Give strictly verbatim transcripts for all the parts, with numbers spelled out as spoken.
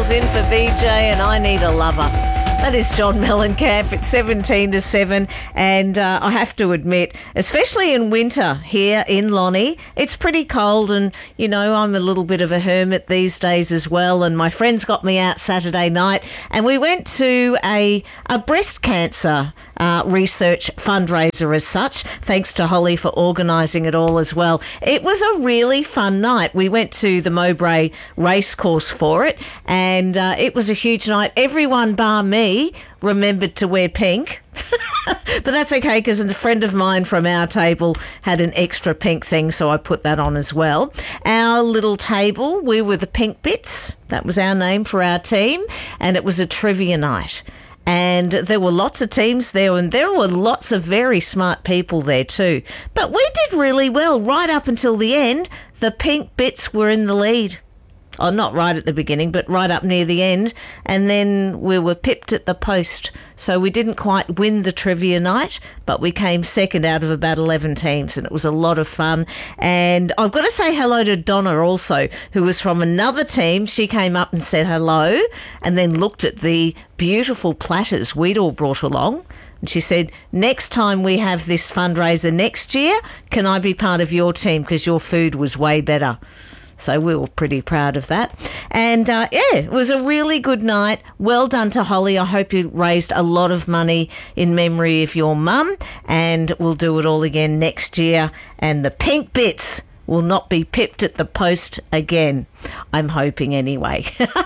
Bill's in for B J and I Need a Lover. That is John Mellencamp. It's seventeen to seven, and uh, I have to admit, especially in winter here in Lonnie, it's pretty cold, and, you know, I'm a little bit of a hermit these days as well, and my friends got me out Saturday night, and we went to a, a breast cancer uh, research fundraiser as such, thanks to Holly for organising it all as well. It was a really fun night. We went to the Mowbray Racecourse for it, and uh, it was a huge night. Everyone bar me remembered to wear pink. But that's okay, because a friend of mine from our table had an extra pink thing, so I put that on as well. Our little table, we were the Pink Bits. That was our name for our team, and it was a trivia night. And there were lots of teams there, and there were lots of very smart people there too. But we did really well right up until the end. The Pink Bits were in the lead. Oh, not right at the beginning, but right up near the end. And then we were pipped at the post. So we didn't quite win the trivia night, but we came second out of about eleven teams, and it was a lot of fun. And I've got to say hello to Donna also, who was from another team. She came up and said hello and then looked at the beautiful platters we'd all brought along. And she said, next time we have this fundraiser next year, can I be part of your team because your food was way better? So we were pretty proud of that. And, uh, yeah, it was a really good night. Well done to Holly. I hope you raised a lot of money in memory of your mum. And we'll do it all again next year. And the Pink Bits will not be pipped at the post again. I'm hoping anyway.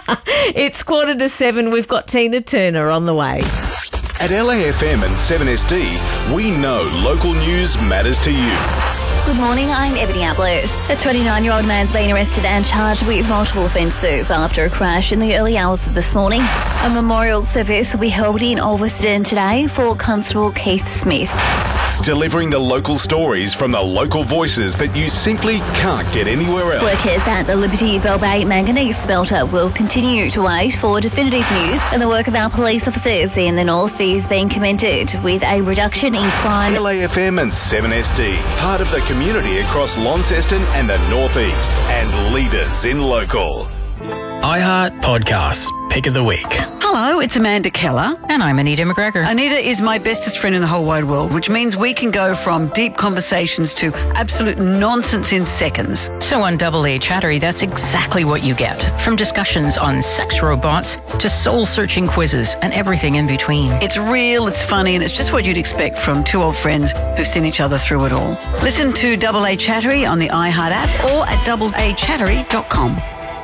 It's quarter to seven. We've got Tina Turner on the way. At L A F M and seven S D, we know local news matters to you. Good morning, I'm Ebony Ablett. A twenty-nine-year-old man's been arrested and charged with multiple offences after a crash in the early hours of this morning. A memorial service will be held in Ulverston today for Constable Keith Smith. Delivering the local stories from the local voices that you simply can't get anywhere else. Workers at the Liberty Bell Bay Manganese Smelter will continue to wait for definitive news, and the work of our police officers in the north is being commended with a reduction in crime. L A F M and seven S D, part of the community across Launceston and the northeast, and leaders in local. iHeart Podcasts, Pick of the Week. Hello, it's Amanda Keller. And I'm Anita McGregor. Anita is my bestest friend in the whole wide world, which means we can go from deep conversations to absolute nonsense in seconds. So on Double A Chattery, that's exactly what you get. From discussions on sex robots to soul-searching quizzes and everything in between. It's real, it's funny, and it's just what you'd expect from two old friends who've seen each other through it all. Listen to Double A Chattery on the iHeart app or at double a chattery dot com.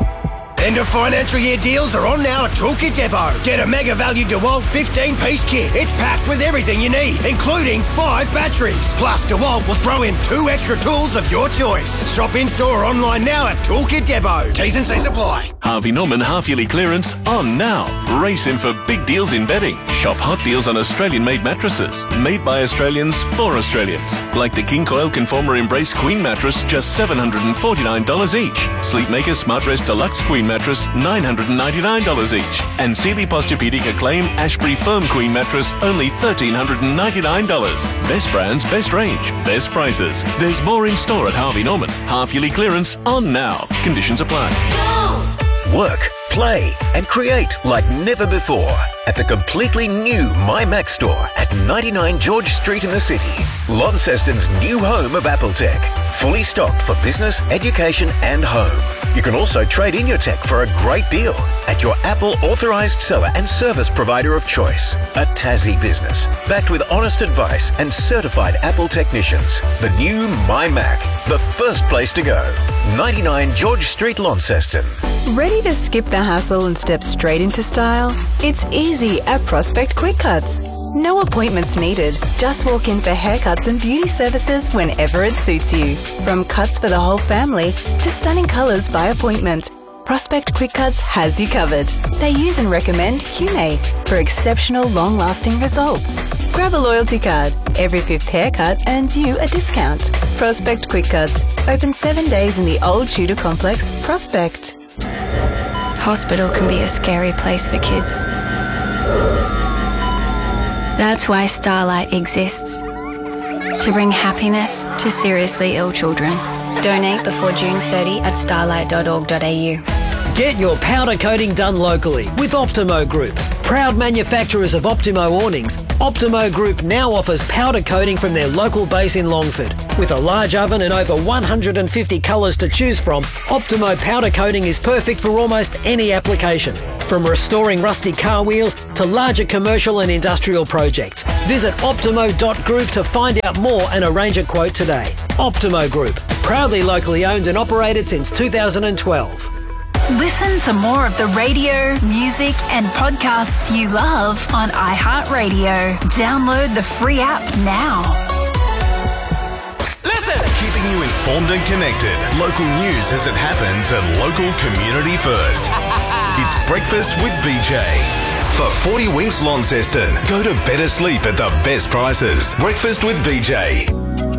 End of financial year deals are on now at Toolkit Depot. Get a mega value DeWalt fifteen-piece kit. It's packed with everything you need, including five batteries. Plus, DeWalt will throw in two extra tools of your choice. Shop in-store or online now at Toolkit Depot. T's and C's apply. Harvey Norman half-yearly clearance on now. Race in for big deals in bedding. Shop hot deals on Australian-made mattresses. Made by Australians for Australians. Like the King Coil Conformer Embrace Queen mattress, just seven hundred forty-nine dollars each. Sleepmaker Smart Rest Deluxe Queen mattress, nine hundred ninety-nine dollars each. And Sealy Posturepedic Acclaim Ashbury Firm Queen mattress, only one thousand three hundred ninety-nine dollars. Best brands, best range, best prices. There's more in store at Harvey Norman. Half-yearly clearance on now. Conditions apply. Work, play and create like never before at the completely new MyMac store at ninety-nine George Street in the city. Launceston's new home of Apple Tech. Fully stocked for business, education and home. You can also trade in your tech for a great deal at your Apple authorised seller and service provider of choice. A Tassie business, backed with honest advice and certified Apple technicians. The new MyMac, the first place to go. ninety-nine George Street, Launceston. Ready to skip the hassle and step straight into style? It's easy at Prospect Quick Cuts. No appointments needed. Just walk in for haircuts and beauty services whenever it suits you. From cuts for the whole family to stunning colours by appointment, Prospect Quick Cuts has you covered. They use and recommend Hume for exceptional long-lasting results. Grab a loyalty card. Every fifth haircut earns you a discount. Prospect Quick Cuts. Open seven days in the Old Tudor Complex, Prospect. Hospital can be a scary place for kids. That's why Starlight exists. To bring happiness to seriously ill children. Donate before June thirtieth at starlight dot org dot a u. Get your powder coating done locally with Optimo Group. Proud manufacturers of Optimo awnings, Optimo Group now offers powder coating from their local base in Longford. With a large oven and over one hundred fifty colours to choose from, Optimo powder coating is perfect for almost any application. From restoring rusty car wheels to larger commercial and industrial projects. Visit optimo dot group to find out more and arrange a quote today. Optimo Group, proudly locally owned and operated since two thousand twelve. Listen to more of the radio, music and podcasts you love on iHeartRadio. Download the free app now. Listen! Keeping you informed and connected. Local news as it happens and local community first. It's Breakfast with B J. For forty Winks Launceston, go to better sleep at the best prices. Breakfast with B J.